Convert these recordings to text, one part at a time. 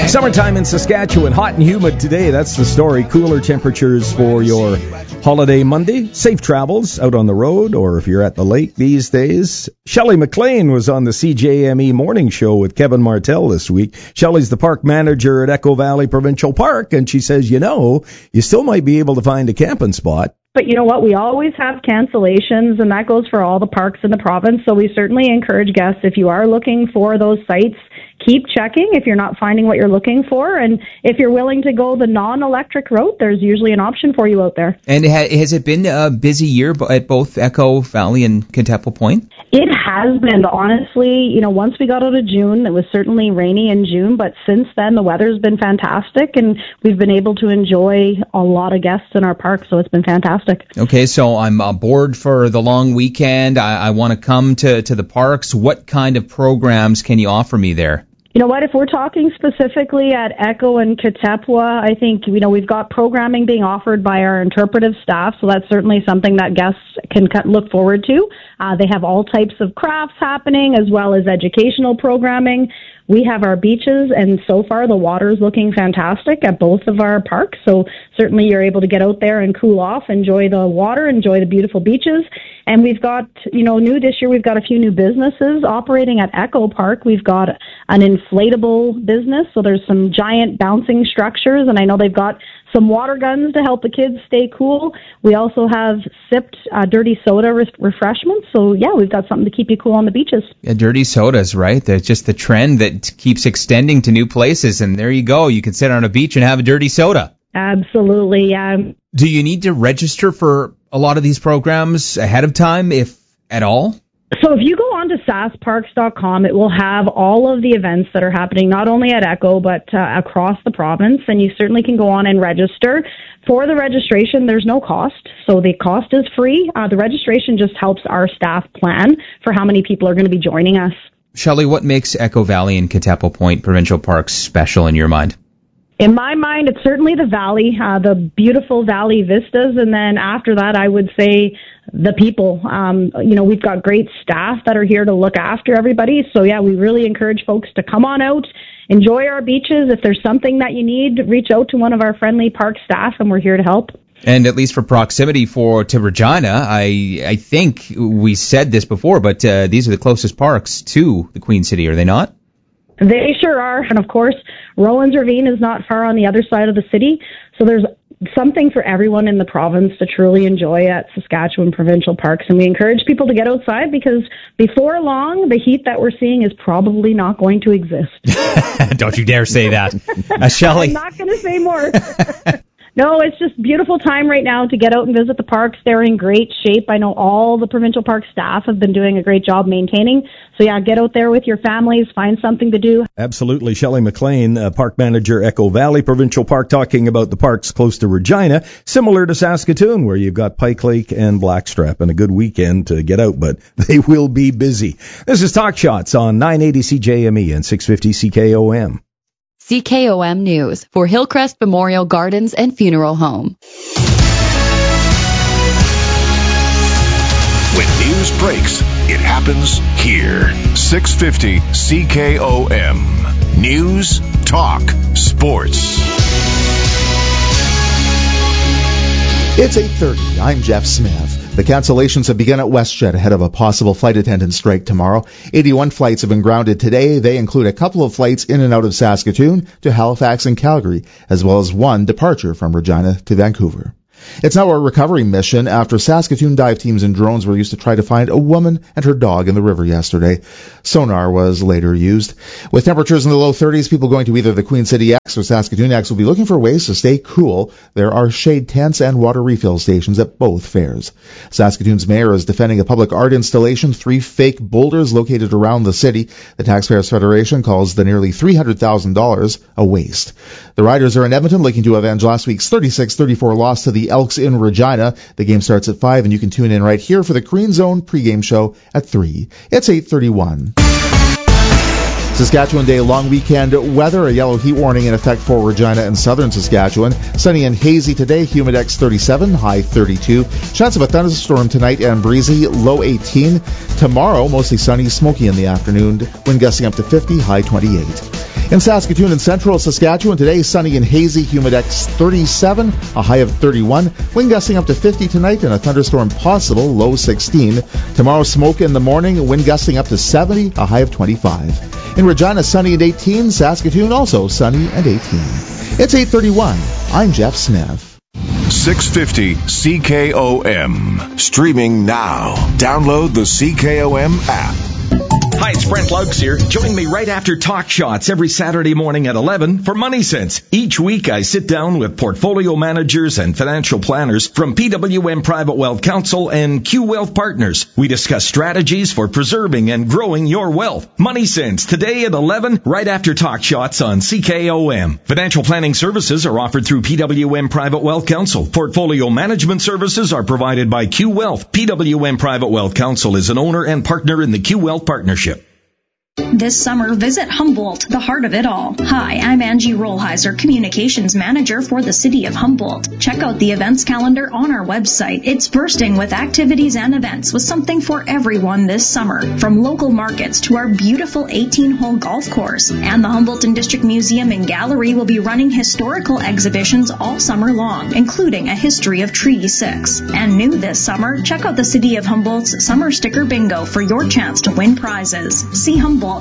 Summertime in Saskatchewan, hot and humid today. That's the story. Cooler temperatures for your holiday Monday. Safe travels out on the road, or if you're at the lake these days. Shelley McLean was on the CJME morning show with Kevin Martell this week. Shelley's the park manager at Echo Valley Provincial Park, and she says, you still might be able to find a camping spot. But you know what? We always have cancellations, and that goes for all the parks in the province. So we certainly encourage guests, if you are looking for those sites, keep checking if you're not finding what you're looking for. And if you're willing to go the non-electric route, there's usually an option for you out there. And has it been a busy year at both Echo Valley and Contempla Point? It has been. Honestly, once we got out of June, it was certainly rainy in June, but since then the weather's been fantastic, and we've been able to enjoy a lot of guests in our park, so it's been fantastic. Okay, so I'm bored for the long weekend. I want to come to the parks. What kind of programs can you offer me there? You know what, if we're talking specifically at Echo and Contempla, I think, we've got programming being offered by our interpretive staff, so that's certainly something that guests can look forward to. They have all types of crafts happening, as well as educational programming. We have our beaches, and so far the water is looking fantastic at both of our parks, so certainly you're able to get out there and cool off, enjoy the water, enjoy the beautiful beaches. And we've got, new this year, we've got a few new businesses operating at Echo Park. We've got an inflatable business, so there's some giant bouncing structures, and I know they've got some water guns to help the kids stay cool. We also have sipped dirty soda refreshments, so yeah, we've got something to keep you cool on the beaches. Yeah, dirty sodas, right? That's just the trend that keeps extending to new places, and there you go. You can sit on a beach and have a dirty soda. Absolutely, yeah. Do you need to register for a lot of these programs ahead of time, if at all? So if you go on to saskparks.com, it will have all of the events that are happening, not only at Echo, but across the province, and you certainly can go on and register. For the registration, there's no cost, so the cost is free. The registration just helps our staff plan for how many people are going to be joining us. Shelley, what makes Echo Valley and Contempla Point Provincial Parks special in your mind? In my mind, it's certainly the valley, the beautiful valley vistas, and then after that, I would say the people. We've got great staff that are here to look after everybody, so yeah, we really encourage folks to come on out, enjoy our beaches. If there's something that you need, reach out to one of our friendly park staff, and we're here to help. And at least for proximity to Regina, I think we said this before, but these are the closest parks to the Queen City, are they not? They sure are. And of course, Rowan's Ravine is not far on the other side of the city. So there's something for everyone in the province to truly enjoy at Saskatchewan Provincial Parks. And we encourage people to get outside, because before long, the heat that we're seeing is probably not going to exist. Don't you dare say that. Shelley. I'm not going to say more. No, it's just beautiful time right now to get out and visit the parks. They're in great shape. I know all the provincial park staff have been doing a great job maintaining. So yeah, get out there with your families, find something to do. Absolutely. Shelley McLean, park manager, Echo Valley Provincial Park, talking about the parks close to Regina, similar to Saskatoon, where you've got Pike Lake and Blackstrap, and a good weekend to get out, but they will be busy. This is Talk Shots on 980 CJME and 650 CKOM. CKOM News for Hillcrest Memorial Gardens and Funeral Home. When news breaks, it happens here. 650 CKOM. News, talk, sports. It's 8:30. I'm Jeff Smith. The cancellations have begun at WestJet ahead of a possible flight attendant strike tomorrow. 81 flights have been grounded today. They include a couple of flights in and out of Saskatoon to Halifax and Calgary, as well as one departure from Regina to Vancouver. It's now a recovery mission after Saskatoon dive teams and drones were used to try to find a woman and her dog in the river yesterday. Sonar was later used. With temperatures in the low 30s, people going to either the Queen City X or Saskatoon X will be looking for ways to stay cool. There are shade tents and water refill stations at both fairs. Saskatoon's mayor is defending a public art installation, 3 fake boulders located around the city. The Taxpayers Federation calls the nearly $300,000 a waste. The Riders are in Edmonton looking to avenge last week's 36-34 loss to the Elks in Regina. The game starts at 5, and you can tune in right here for the Green Zone pregame show at 3. It's 8:31. Saskatchewan Day long weekend weather, a yellow heat warning in effect for Regina and southern Saskatchewan. Sunny and hazy today, Humidex 37, high 32. Chance of a thunderstorm tonight and breezy, low 18. Tomorrow, mostly sunny, smoky in the afternoon, wind gusting up to 50, high 28. In Saskatoon and central Saskatchewan, today sunny and hazy, humidex 37, a high of 31. Wind gusting up to 50 tonight and a thunderstorm possible, low 16. Tomorrow, smoke in the morning, wind gusting up to 70, a high of 25. In Regina, sunny and 18. Saskatoon, also sunny and 18. It's 8:31. I'm Jeff Smith. 650 CKOM. Streaming now. Download the CKOM app. Hi, it's Brent Laux here. Join me right after Talk Shots every Saturday morning at 11 for Money Sense. Each week I sit down with portfolio managers and financial planners from PWM Private Wealth Council and Q Wealth Partners. We discuss strategies for preserving and growing your wealth. Money Sense today at 11 right after Talk Shots on CKOM. Financial planning services are offered through PWM Private Wealth Council. Portfolio management services are provided by Q Wealth. PWM Private Wealth Council is an owner and partner in the Q Wealth Partnership. This summer, visit Humboldt, the heart of it all. Hi, I'm Angie Rollheiser, Communications Manager for the City of Humboldt. Check out the events calendar on our website. It's bursting with activities and events with something for everyone this summer. From local markets to our beautiful 18-hole golf course. And the Humboldt District Museum and Gallery will be running historical exhibitions all summer long, including a history of Treaty 6. And new this summer, check out the City of Humboldt's Summer Sticker Bingo for your chance to win prizes. See Humboldt.ca.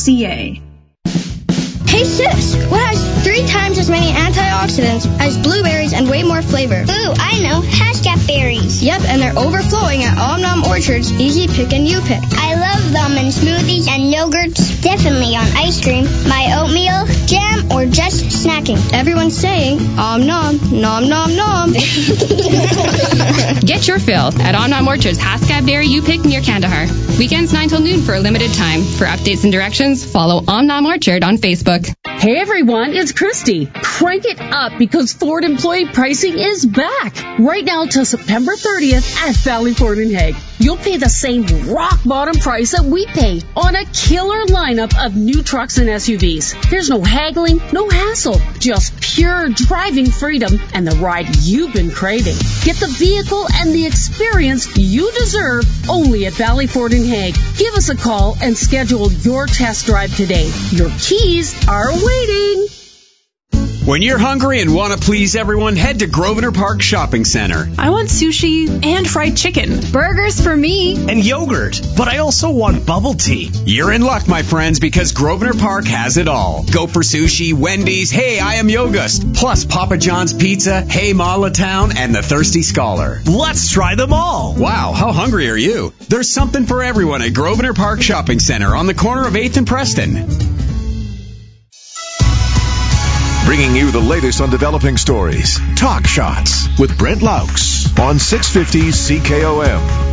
Hey sis, what has 3 times as many antioxidants as blueberries and way more flavor? Ooh, I know, Haskell berries. Yep, and they're overflowing at Om Orchard's Easy Pick and You Pick. I love them in smoothies and yogurts, definitely on ice cream, my oatmeal, jam, or just snacking. Everyone's saying, Om Nom, Nom Nom Nom. Get your fill at Om Orchard's Haskell Berry You Pick near Kandahar. Weekends 9 till noon for a limited time. For updates and directions, follow Om Orchard on Facebook. Hey everyone, it's Christy. Crank it up because Ford employee pricing is back. Right now till September 30th at Valley Ford in Hague. You'll pay the same rock bottom price that we pay on a killer lineup of new trucks and SUVs. There's no haggling, no hassle, just pure driving freedom and the ride you've been craving. Get the vehicle and the experience you deserve only at Valley Ford in Hague. Give us a call and schedule your test drive today. Your keys are waiting. When you're hungry and want to please everyone, head to Grosvenor Park Shopping Center. I want sushi and fried chicken. Burgers for me. And yogurt. But I also want bubble tea. You're in luck, my friends, because Grosvenor Park has it all. Go for sushi, Wendy's, Hey, I Am Yogust, plus Papa John's Pizza, Hey Malatown, and the Thirsty Scholar. Let's try them all. Wow, how hungry are you? There's something for everyone at Grosvenor Park Shopping Center on the corner of 8th and Preston. Bringing you the latest on developing stories. Talk Shots with Brent Laux on 650 CKOM.